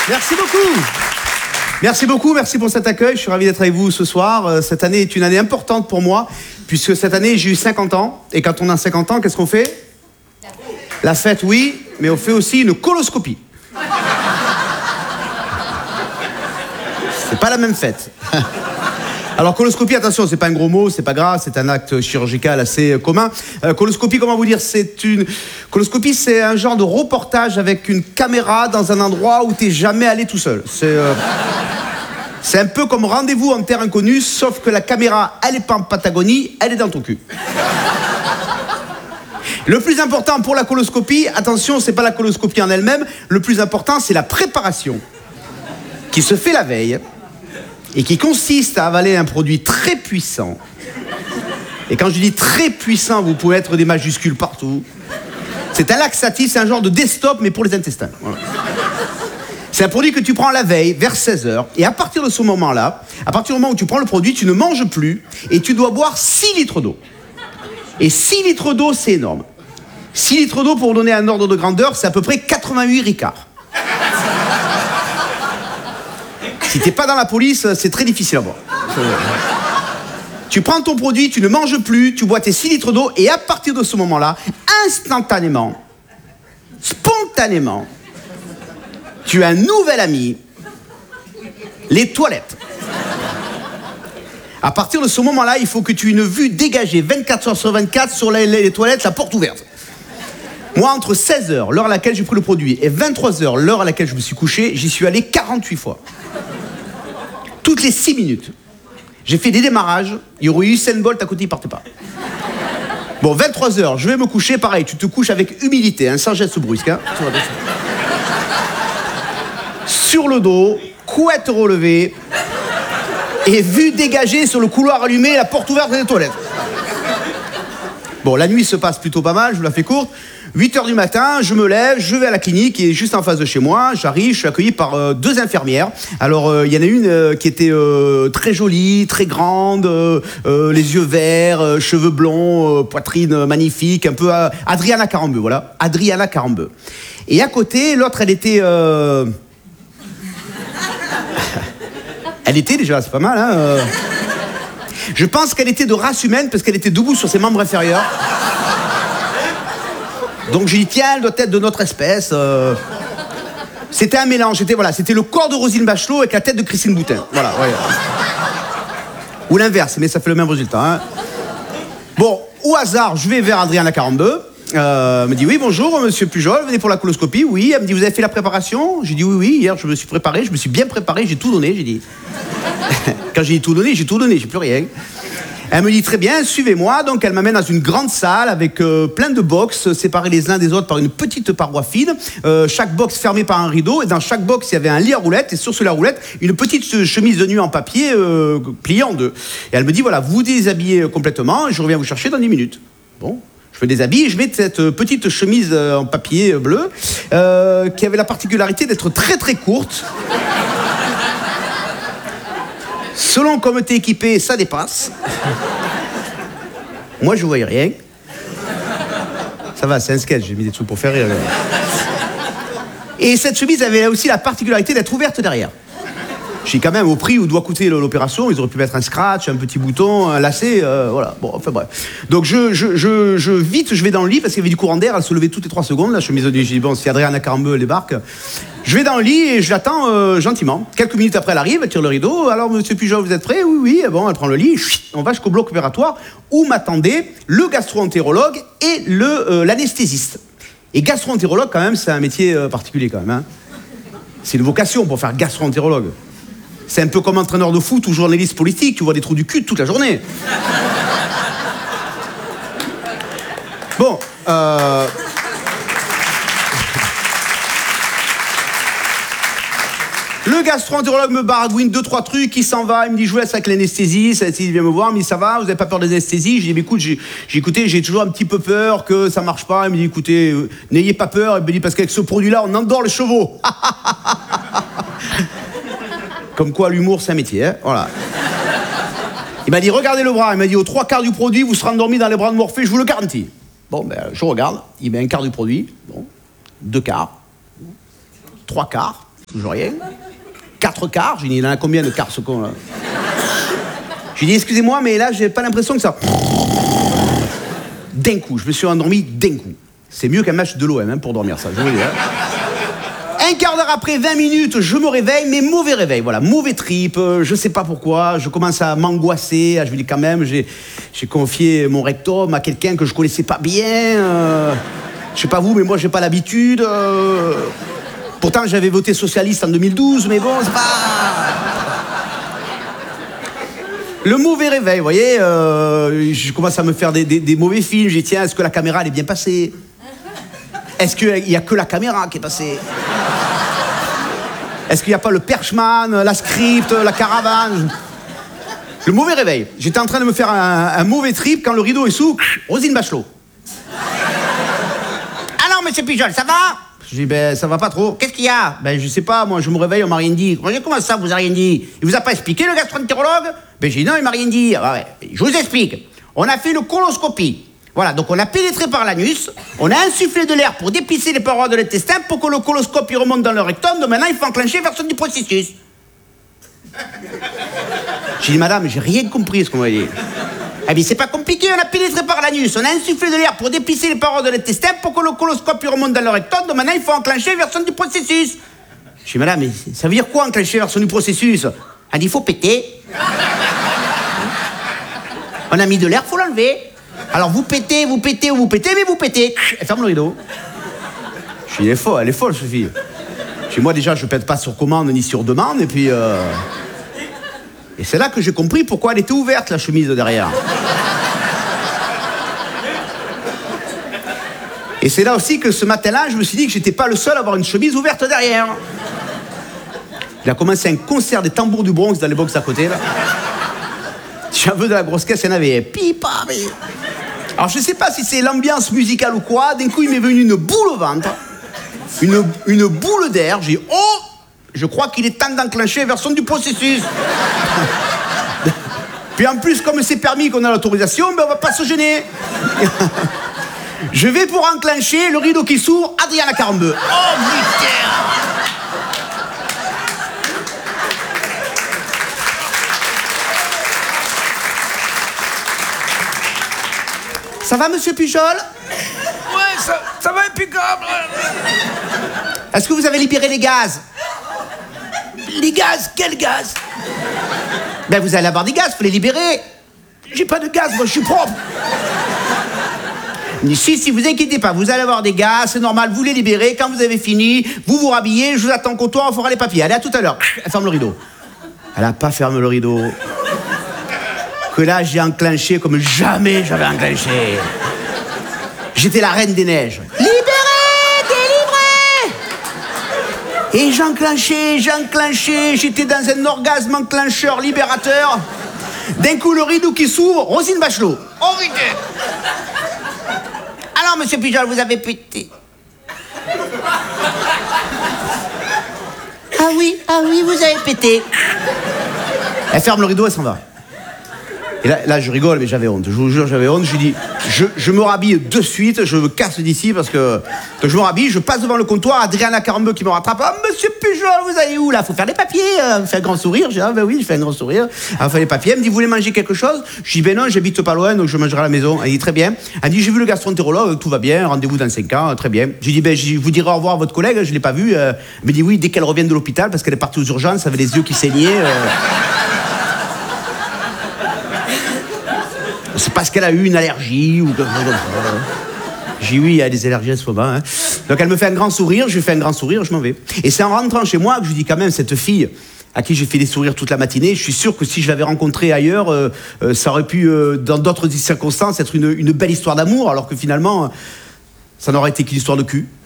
Merci beaucoup. Merci beaucoup, merci pour cet accueil. Je suis ravi d'être avec vous ce soir. Cette année est une année importante pour moi, puisque cette année, j'ai eu 50 ans. Et quand on a 50 ans, qu'est-ce qu'on fait? La fête, oui, mais on fait aussi une coloscopie. C'est pas la même fête. Alors, coloscopie, attention, c'est pas un gros mot, c'est pas grave, c'est un acte chirurgical assez commun. Coloscopie, comment vous dire? Coloscopie, c'est un genre de reportage avec une caméra dans un endroit où t'es jamais allé tout seul. C'est un peu comme Rendez-vous en terre inconnue, sauf que la caméra, elle est pas en Patagonie, elle est dans ton cul. Le plus important pour la coloscopie, attention, c'est pas la coloscopie en elle-même, le plus important, c'est la préparation qui se fait la veille et qui consiste à avaler un produit très puissant. Et quand je dis très puissant, vous pouvez mettre des majuscules partout. C'est un laxatif, c'est un genre de desktop, mais pour les intestins. Voilà. C'est un produit que tu prends la veille, vers 16h, et à partir de ce moment-là, à partir du moment où tu prends le produit, tu ne manges plus, et tu dois boire 6 litres d'eau. Et 6 litres d'eau, c'est énorme. 6 litres d'eau, pour vous donner un ordre de grandeur, c'est à peu près 88 ricards. Si t'es pas dans la police, c'est très difficile à boire. Tu prends ton produit, tu ne manges plus, tu bois tes 6 litres d'eau, et à partir de ce moment-là, instantanément, spontanément, tu as un nouvel ami, les toilettes. À partir de ce moment-là, il faut que tu aies une vue dégagée 24 heures sur 24 sur les toilettes, la porte ouverte. Moi, entre 16h, l'heure à laquelle j'ai pris le produit, et 23h, l'heure à laquelle je me suis couché, j'y suis allé 48 fois. Toutes les 6 minutes. J'ai fait des démarrages, il y aurait eu Usain Bolt à côté, il partait pas. Bon, 23h, je vais me coucher, pareil, tu te couches avec humilité, hein, sans geste brusque. Hein. Sur le dos, couette relevée, et vue dégagée sur le couloir allumé, la porte ouverte des toilettes. Bon, la nuit se passe plutôt pas mal, je vous la fais courte. 8h du matin, je me lève, je vais à la clinique qui est juste en face de chez moi. J'arrive, je suis accueilli par 2 infirmières. Alors, il y en a une qui était très jolie, très grande, les yeux verts, cheveux blonds, poitrine magnifique, un peu Adriana Carambeu, voilà. Adriana Carambeu. Et à côté, l'autre, elle était... Elle était déjà, c'est pas mal, hein. Je pense qu'elle était de race humaine parce qu'elle était debout sur ses membres inférieurs. Donc j'ai dit, tiens, elle doit être de notre espèce. C'était un mélange, c'était le corps de Roselyne Bachelot avec la tête de Christine Boutin. Voilà, ouais. Ou l'inverse, mais ça fait le même résultat. Hein. Bon, au hasard, je vais vers Adriana Carambeu. Elle me dit, oui, bonjour, monsieur Pujol, venez pour la coloscopie. Oui, elle me dit, vous avez fait la préparation? J'ai dit, oui, hier, je me suis préparé, je me suis bien préparé, j'ai tout donné, j'ai dit. Quand j'ai dit tout donné, j'ai plus rien. Elle me dit, très bien, suivez-moi. Donc, elle m'amène dans une grande salle avec plein de box, séparés les uns des autres par une petite paroi fine. Chaque box fermée par un rideau. Et dans chaque box, il y avait un lit à roulettes. Et sur ce lit à roulettes, une petite chemise de nuit en papier pliée en deux. Et elle me dit, voilà, vous déshabillez complètement et je reviens vous chercher dans 10 minutes. Bon. Je me déshabille et je mets cette petite chemise en papier bleu qui avait la particularité d'être très très courte. Selon comme t'es équipé, ça dépasse. Moi, je voyais rien. Ça va, c'est un sketch, j'ai mis des trucs pour faire rire. Et cette chemise avait aussi la particularité d'être ouverte derrière. Je suis quand même au prix où doit coûter l'opération, ils auraient pu mettre un scratch, un petit bouton, un lacet, voilà. Bon, enfin bref. Donc je vais dans le lit parce qu'il y avait du courant d'air, elle se levait toutes les 3 secondes, la chemise de nuit. J'ai dit, bon, si Adriana Carambeu débarque, je vais dans le lit et je l'attends gentiment. Quelques minutes après, elle arrive, elle tire le rideau. Alors, monsieur Pujol, vous êtes prêt? Oui, oui. Bon, elle prend le lit, on va jusqu'au bloc opératoire où m'attendait le gastro-entérologue et l'anesthésiste. Et gastro-entérologue, quand même, c'est un métier particulier, quand même. Hein. C'est une vocation pour faire gastro-entérologue. C'est un peu comme entraîneur de foot ou journaliste politique, tu vois des trous du cul toute la journée. Bon, le gastro-entérologue me baragouine 2-3 trucs, il s'en va, il me dit je vous laisse avec l'anesthésie, il vient me voir, il me dit ça va, vous n'avez pas peur des anesthésies? Je dis écoute, j'ai toujours un petit peu peur que ça marche pas. Il me dit écoutez, n'ayez pas peur. Il me dit parce qu'avec ce produit-là, on endort les chevaux. Comme quoi l'humour c'est un métier, hein, voilà. Il m'a dit regardez le bras, il m'a dit aux 3 quarts du produit, vous serez endormi dans les bras de Morphée, je vous le garantis. Bon, je regarde, il met 1 quart du produit, bon, 2 quarts, 3 quarts. toujours rien. 4 quarts, j'ai dit, il en a combien de quarts ce con là? J'ai dit, excusez-moi, mais là, j'ai pas l'impression que ça... D'un coup, je me suis endormi d'un coup. C'est mieux qu'un match de l'OM pour dormir, ça, je vous le dis. Un quart d'heure après, 20 minutes, je me réveille, mais mauvais réveil, voilà, mauvais trip, je sais pas pourquoi, je commence à m'angoisser, je me dis quand même, j'ai confié mon rectum à quelqu'un que je connaissais pas bien, je sais pas vous, mais moi j'ai pas l'habitude, pourtant j'avais voté socialiste en 2012, mais bon, c'est pas... Le mauvais réveil, vous voyez, je commence à me faire des mauvais films, je dis tiens, est-ce que la caméra elle est bien passée? Est-ce qu'il n'y a que la caméra qui est passée? Est-ce qu'il n'y a pas le perchman, la script, la caravane? Le mauvais réveil. J'étais en train de me faire un mauvais trip quand le rideau est sous. Roselyne Bachelot. Alors, monsieur Pujol, ça va? Je dis, ben, ça va pas trop. Qu'est-ce qu'il y a? Ben, je sais pas, moi, je me réveille, on m'a rien dit. Comment ça, vous a rien dit? Il vous a pas expliqué, le gastroentérologue? Ben, j'ai dit, non, il m'a rien dit. Ah ouais. Je vous explique. On a fait une coloscopie. Voilà, donc on a pénétré par l'anus, on a insufflé de l'air pour dépisser les parois de l'intestin pour que le coloscope y remonte dans le rectum, donc maintenant il faut enclencher la version du processus. J'ai dit, madame, j'ai rien compris ce qu'on m'a dit. Eh bien, c'est pas compliqué, on a pénétré par l'anus, on a insufflé de l'air pour dépisser les parois de l'intestin pour que le coloscope y remonte dans le rectum, donc maintenant il faut enclencher la version du processus. J'ai dit, madame, mais ça veut dire quoi enclencher la version du processus? Elle dit, il faut péter. On a mis de l'air, faut l'enlever. Alors vous pétez, mais vous pétez. Elle ferme le rideau. Je dis, elle est folle, cette fille. Chez moi, déjà, je pète pas sur commande ni sur demande, et puis... Et c'est là que j'ai compris pourquoi elle était ouverte, la chemise de derrière. Et c'est là aussi que ce matin-là, je me suis dit que j'étais pas le seul à avoir une chemise ouverte derrière. Il a commencé un concert des tambours du Bronx dans les box à côté, là. J'en veux de la grosse caisse, il y en avait pipa. Alors je sais pas si c'est l'ambiance musicale ou quoi, d'un coup il m'est venu une boule au ventre, une boule d'air, j'ai dit oh, je crois qu'il est temps d'enclencher la version du processus. Puis en plus comme c'est permis qu'on a l'autorisation, ben on va pas se gêner. Je vais pour enclencher, le rideau qui s'ouvre, Adriana Carambeu. Oh putain. Ça va, monsieur Pujol? Ouais, ça va impeccable. Est-ce que vous avez libéré les gaz? Les gaz? Quel gaz? Ben, vous allez avoir des gaz, faut les libérer. J'ai pas de gaz, moi, je suis propre. Si, vous inquiétez pas, vous allez avoir des gaz, c'est normal, vous les libérez. Quand vous avez fini, vous vous rhabillez, je vous attends au comptoir, on fera les papiers. Allez, à tout à l'heure. Elle ferme le rideau. Elle a pas fermé le rideau. Que là, j'ai enclenché comme jamais j'avais enclenché. J'étais la reine des neiges. Libéré, délivré. Et j'enclenchais, j'étais dans un orgasme enclencheur libérateur. D'un coup, le rideau qui s'ouvre, Roselyne Bachelot. Oh, putain. Alors, monsieur Pujol, vous avez pété. Ah oui, vous avez pété. Elle ferme le rideau, elle s'en va. Et là, je rigole, mais j'avais honte. Je vous jure, j'avais honte. J'ai dit, je me rhabille de suite, je me casse d'ici parce que je me rhabille, je passe devant le comptoir, Adriana Carambeu qui me rattrape. Ah, monsieur Pujol, vous allez où là? Faut faire des papiers. Elle fait un grand sourire. J'ai dit, ah ben oui, je fais un grand sourire. Elle fait les papiers. Elle me dit, vous voulez manger quelque chose? Je dis, ben non, j'habite pas loin, donc je mangerai à la maison. Elle dit, très bien. Elle dit, j'ai vu le gastroentérologue, tout va bien, rendez-vous dans 5 ans, très bien. J'ai dit, ben je vous dirai au revoir à votre collègue, je l'ai pas vu. Elle me dit, oui, dès qu'elle revient de l'hôpital, parce qu'elle est partie aux urgences, elle avait les yeux qui saignaient. C'est parce qu'elle a eu une allergie ou quelque chose comme ça. J'ai dit oui, il y a des allergies à ce moment. Hein. Donc elle me fait un grand sourire, je lui fais un grand sourire, je m'en vais. Et c'est en rentrant chez moi que je lui dis quand même, cette fille à qui j'ai fait des sourires toute la matinée, je suis sûr que si je l'avais rencontrée ailleurs, ça aurait pu, dans d'autres circonstances, être une belle histoire d'amour, alors que finalement, ça n'aurait été qu'une histoire de cul.